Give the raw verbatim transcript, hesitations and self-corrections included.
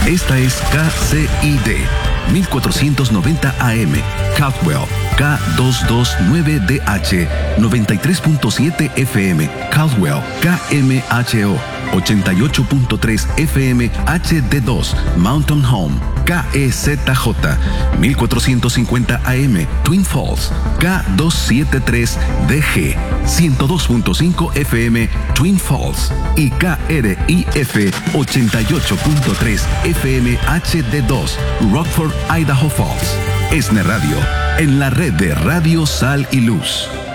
Esta es K C I D mil cuatrocientos noventa A M, Caldwell, K doscientos veintinueve D H, noventa y tres punto siete F M, Caldwell, K M H O, ochenta y ocho punto tres F M H D dos, Mountain Home, K E Z J, mil cuatrocientos cincuenta A M, Twin Falls, K doscientos setenta y tres D G, ciento dos punto cinco F M, Twin Falls, y K R I F ochenta y ocho punto tres F M H D dos, Rockford, Idaho Falls. ESNE Radio, en la red de Radio Sal y Luz.